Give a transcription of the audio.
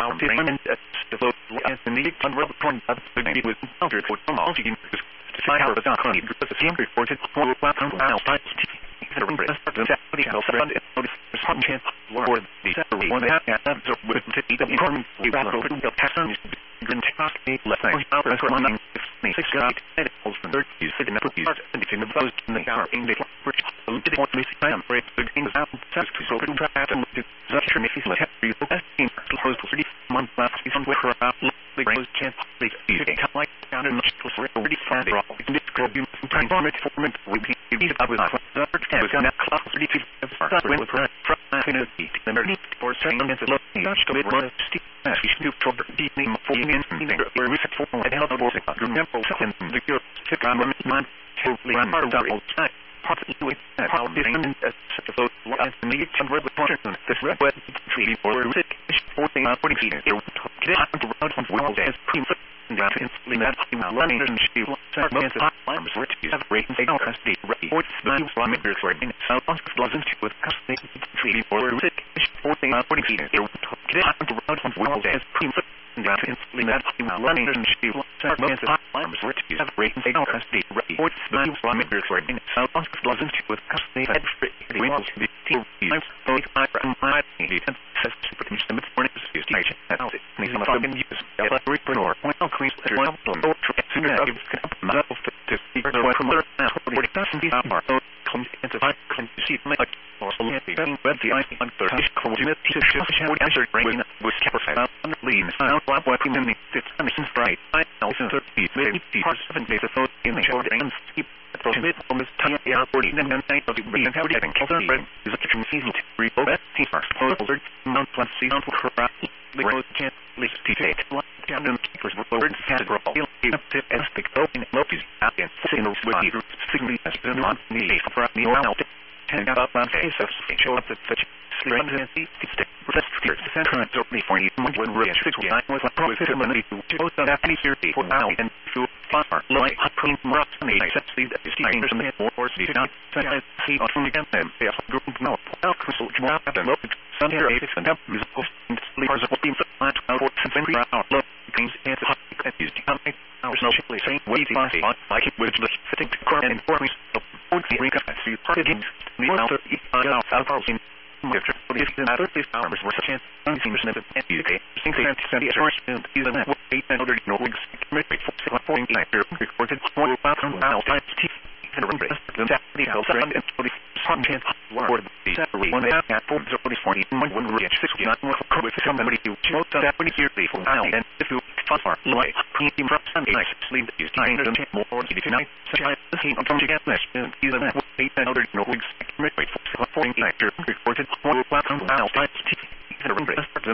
environment as the flow as the need on rubber point of the need with counter for all the fire of the current because the same reported for welcome out by the ring breast the Saudi front notice respond chance or the salary one that absorb with the important we rather over the pattern green technology less than hours for 96 got it also 30 sitting up with and in the post in the car in the first did want to see I'm afraid the things out to so to try to such a message let you best in close to 30 months left is on where about the great chance they like down in the already found it in this group you can form it we be up with the that class 30 when the need for saying against the Dutch to run steep to trouble deepening for where we set for and help us remember second the cure sick on man to run double possibly how different as so as the need to run the portion this red web tree for sick 40 feet get out to run from world as cream that instantly that running and she segments of arms which is breaking the custody reports the from it for in south dozens with custody tree for sick 40 feet get out to run from world as cream that instantly that running and she segments of arms which is breaking the custody reports the from it for in south dozens with custody head free the wheels the team I the road can't least take down and keepers were lowered and grow as the open Loki's out and signals with either signaling as the non need for me out and up on face of show up the such slend and see stick press steers the current only for you when reach 69 was a profit money to both of that here for now and to far light cream rocks and I set see that is there's a more see not see on again them they have group no crystal drop and look sun here 8 and up musical sleepers of being plant out and look things and is hours no chilly saying wait like it which was fitting to corn and for me so the ring of see part again the outer out in if the matter of hours were such as seems never and you think they send the assurance is that what 8 and other Norwegians commit for recorded one about now time and run rest the Saturday health friend and for the sun chance word the Saturday one at 40 one reach 69 with somebody to choose that when here for now and if you far like cream from Sunday night sleep is time and more tonight such as the scene on get less and even that 8 and other Norwegians commit for recorded one about now time and run rest